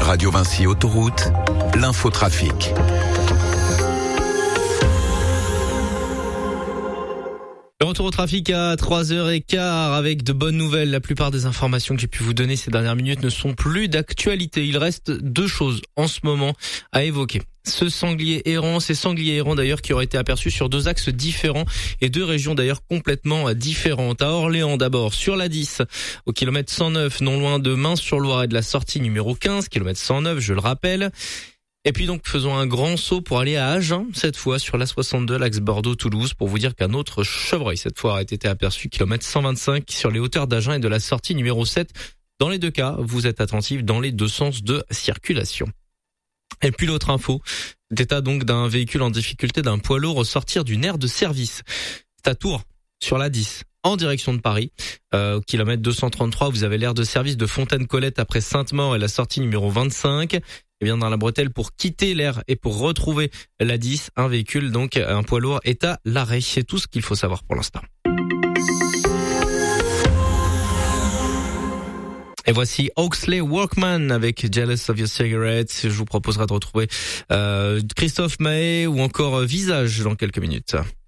Radio Vinci Autoroute, l'infotrafic. Le retour au trafic à 3h15 avec de bonnes nouvelles. La plupart des informations que j'ai pu vous donner ces dernières minutes ne sont plus d'actualité. Il reste deux choses en ce moment à évoquer. Ces sangliers errants d'ailleurs qui auraient été aperçus sur deux axes différents et deux régions d'ailleurs complètement différentes. À Orléans d'abord, sur la 10, au kilomètre 109, non loin de Mins-sur-Loire et de la sortie numéro 15, kilomètre 109, je le rappelle. Et puis donc faisons un grand saut pour aller à Agen, cette fois sur la 62, l'axe Bordeaux-Toulouse, pour vous dire qu'un autre chevreuil cette fois a été aperçu, kilomètre 125, sur les hauteurs d'Agen et de la sortie numéro 7. Dans les deux cas, vous êtes attentifs dans les deux sens de circulation. Et puis l'autre info, l'état donc d'un véhicule en difficulté d'un poids lourd au sortir d'une aire de service. C'est à Tours, sur la 10. En direction de Paris, au kilomètre 233, vous avez l'aire de service de Fontaine-Colette après Sainte-Maure et la sortie numéro 25. Et bien dans la bretelle, pour quitter l'aire et pour retrouver la 10, un véhicule, donc un poids lourd, est à l'arrêt. C'est tout ce qu'il faut savoir pour l'instant. Et voici Oxley Walkman avec Jealous of Your Cigarettes. Je vous proposerai de retrouver Christophe Maé ou encore Visage dans quelques minutes.